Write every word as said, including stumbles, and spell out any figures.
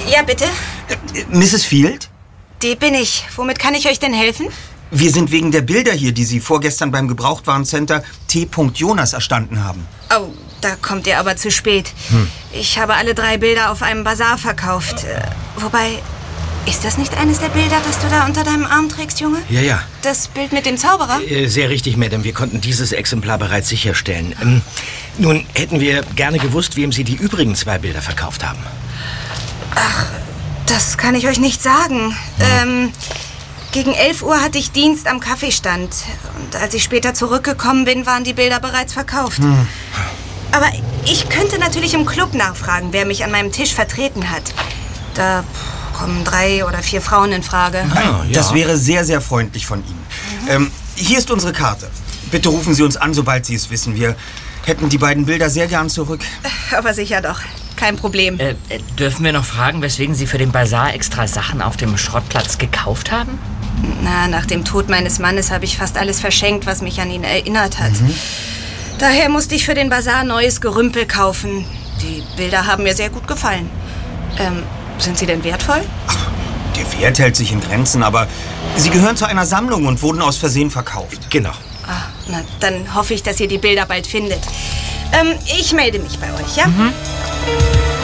Ja, bitte? Äh, Misses Field? Die bin ich. Womit kann ich euch denn helfen? Wir sind wegen der Bilder hier, die Sie vorgestern beim Gebrauchtwarencenter T. Jonas erstanden haben. Oh, da kommt ihr aber zu spät. Hm. Ich habe alle drei Bilder auf einem Bazar verkauft. Äh, wobei, ist das nicht eines der Bilder, das du da unter deinem Arm trägst, Junge? Ja, ja. Das Bild mit dem Zauberer? Äh, sehr richtig, Madame. Wir konnten dieses Exemplar bereits sicherstellen. Ähm, nun hätten wir gerne gewusst, wem Sie die übrigen zwei Bilder verkauft haben. Ach, das kann ich euch nicht sagen. Hm. Ähm, gegen elf Uhr hatte ich Dienst am Kaffeestand. Und als ich später zurückgekommen bin, waren die Bilder bereits verkauft. Hm. Aber ich könnte natürlich im Club nachfragen, wer mich an meinem Tisch vertreten hat. Da kommen drei oder vier Frauen in Frage. Ah, ja. Das wäre sehr, sehr freundlich von Ihnen. Mhm. Ähm, hier ist unsere Karte. Bitte rufen Sie uns an, sobald Sie es wissen. Wir hätten die beiden Bilder sehr gern zurück. Aber sicher doch. Kein Problem. Äh, dürfen wir noch fragen, weswegen Sie für den Bazar extra Sachen auf dem Schrottplatz gekauft haben? Na, nach dem Tod meines Mannes habe ich fast alles verschenkt, was mich an ihn erinnert hat. Mhm. Daher musste ich für den Bazar neues Gerümpel kaufen. Die Bilder haben mir sehr gut gefallen. Ähm, sind sie denn wertvoll? Ach, der Wert hält sich in Grenzen, aber sie gehören zu einer Sammlung und wurden aus Versehen verkauft. Genau. Ah, na, dann hoffe ich, dass ihr die Bilder bald findet. Ähm, ich melde mich bei euch, ja? Mhm.